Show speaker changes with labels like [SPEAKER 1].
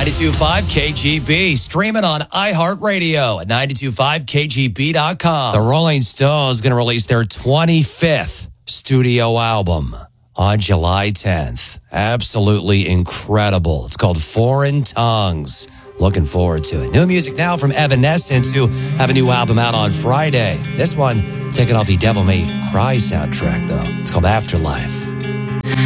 [SPEAKER 1] 92.5 KGB, streaming on iHeartRadio at 92.5kgb.com. The Rolling Stones going to release their 25th studio album on July 10th. Absolutely incredible. It's called Foreign Tongues. Looking forward to it. New music now from Evanescence, who have a new album out on Friday. This one taking off the Devil May Cry soundtrack, though. It's called Afterlife.